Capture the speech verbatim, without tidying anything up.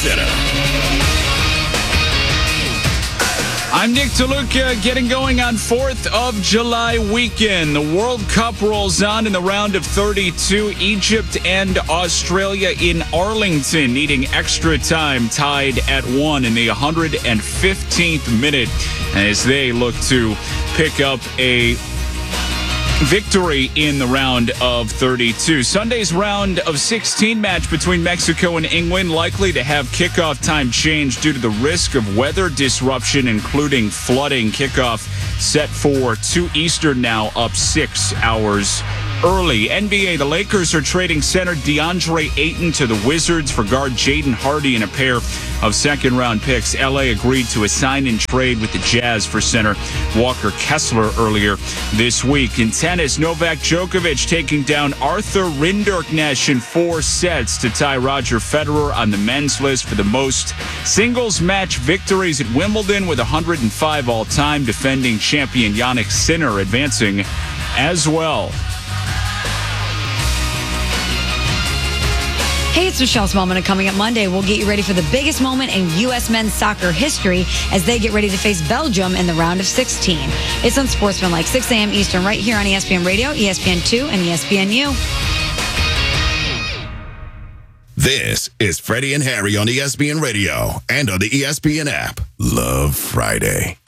Center. I'm Nick DeLuca, getting going on fourth of July weekend. The World Cup rolls on in the round of thirty-two. Egypt and Australia in Arlington needing extra time, tied at one in the one hundred fifteenth minute as they look to pick up a victory in the round of thirty-two. Sunday's round of sixteen match between Mexico and England likely to have kickoff time change due to the risk of weather disruption, including flooding. Kickoff set for two Eastern now, up six hours early. N B A, the Lakers are trading center DeAndre Ayton to the Wizards for guard Jaden Hardy and a pair of second-round picks. L A agreed to a sign-and-trade with the Jazz for center Walker Kessler earlier this week. In tennis, Novak Djokovic taking down Arthur Rinderknecht in four sets to tie Roger Federer on the men's list for the most singles match victories at Wimbledon with one hundred five all-time. Defending champion Jannik Sinner advancing as well. Hey, it's Michelle Smallman, and coming up Monday, we'll get you ready for the biggest moment in U S men's soccer history as they get ready to face Belgium in the round of sixteen. It's on Sportsmanlike, six a.m. Eastern, right here on E S P N Radio, E S P N two, and E S P N U. This is Freddie and Harry on E S P N Radio and on the E S P N app. Love Friday.